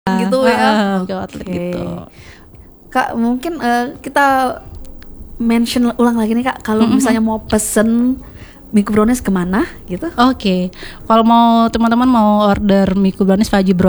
gitu ya. Micro outlet Oke. gitu. Kak, mungkin kita mention ulang lagi nih Kak, kalau misalnya mau pesen Miku Brownies kemana gitu? Oke, kalau mau teman-teman mau order Miku Brownies Fudgy Brownies